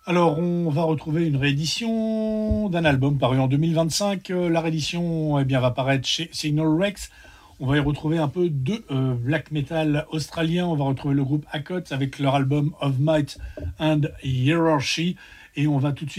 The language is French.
Alors, on va retrouver une réédition d'un album paru en 2025. La réédition eh bien, va paraître chez Signal Rex. On va y retrouver un peu de black metal australien. On va retrouver le groupe Akot avec leur album Of Might and Hierarchy. Et on va tout de suite